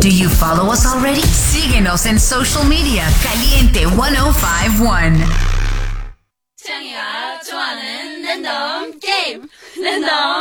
Do you follow us already? Síguenos en social media. Caliente 1051. 창이가 좋아하는 랜덤 게임 랜덤